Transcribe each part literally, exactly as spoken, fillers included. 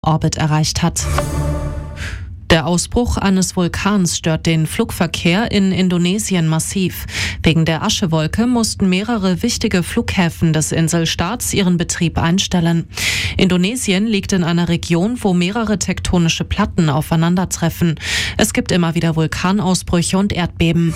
Orbit erreicht hat. Der Ausbruch eines Vulkans stört den Flugverkehr in Indonesien massiv. Wegen der Aschewolke mussten mehrere wichtige Flughäfen des Inselstaats ihren Betrieb einstellen. Indonesien liegt in einer Region, wo mehrere tektonische Platten aufeinandertreffen. Es gibt immer wieder Vulkanausbrüche und Erdbeben.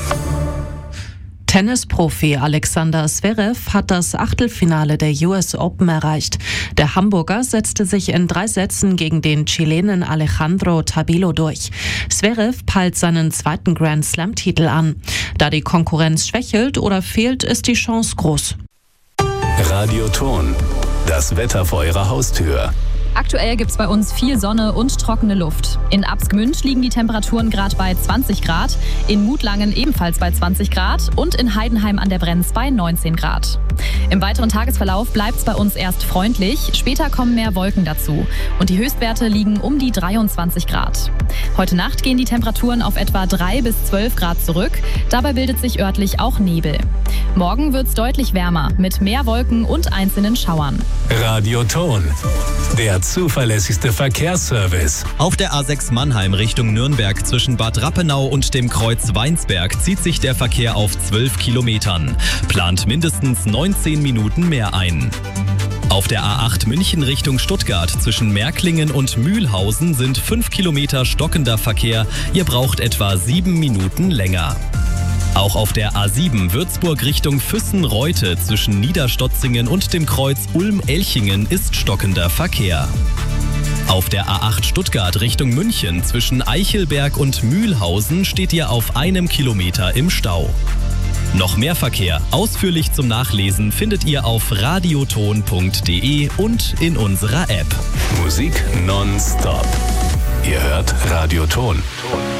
Tennisprofi Alexander Zverev hat das Achtelfinale der U S Open erreicht. Der Hamburger setzte sich in drei Sätzen gegen den Chilenen Alejandro Tabilo durch. Zverev peilt seinen zweiten Grand-Slam-Titel an. Da die Konkurrenz schwächelt oder fehlt, ist die Chance groß. Radioton, das Wetter vor Ihrer Haustür. Aktuell gibt es bei uns viel Sonne und trockene Luft. In Absgmünd liegen die Temperaturen gerade bei zwanzig Grad, in Mutlangen ebenfalls bei zwanzig Grad und in Heidenheim an der Brenz bei neunzehn Grad. Im weiteren Tagesverlauf bleibt es bei uns erst freundlich, später kommen mehr Wolken dazu und die Höchstwerte liegen um die dreiundzwanzig Grad. Heute Nacht gehen die Temperaturen auf etwa drei bis zwölf Grad zurück, dabei bildet sich örtlich auch Nebel. Morgen wird es deutlich wärmer mit mehr Wolken und einzelnen Schauern. Radioton, der zuverlässigste Verkehrsservice. Auf der A sechs Mannheim Richtung Nürnberg zwischen Bad Rappenau und dem Kreuz Weinsberg zieht sich der Verkehr auf zwölf Kilometern. Plant mindestens neunzehn Minuten mehr ein. Auf der A acht München Richtung Stuttgart zwischen Märklingen und Mühlhausen sind fünf Kilometer stockender Verkehr. Ihr braucht etwa sieben Minuten länger. Auch auf der A sieben Würzburg Richtung Füssen-Reute zwischen Niederstotzingen und dem Kreuz Ulm-Elchingen ist stockender Verkehr. Auf der A acht Stuttgart Richtung München zwischen Eichelberg und Mühlhausen steht ihr auf einem Kilometer im Stau. Noch mehr Verkehr, ausführlich zum Nachlesen, findet ihr auf radioton punkt de und in unserer App. Musik nonstop. Ihr hört Radioton.